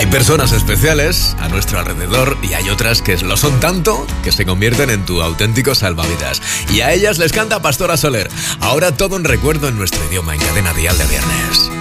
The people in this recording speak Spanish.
Hay personas especiales a nuestro alrededor y hay otras que lo son tanto que se convierten en tu auténtico salvavidas. Y a ellas les canta Pastora Soler. Ahora todo un recuerdo en nuestro idioma en Cadena Dial de Viernes.